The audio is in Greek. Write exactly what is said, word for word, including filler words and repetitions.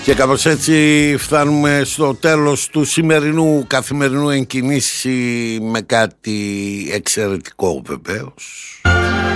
Και κάπως έτσι φτάνουμε στο τέλος του σημερινού καθημερινού Εν Κινήσει, με κάτι εξαιρετικό βεβαίως.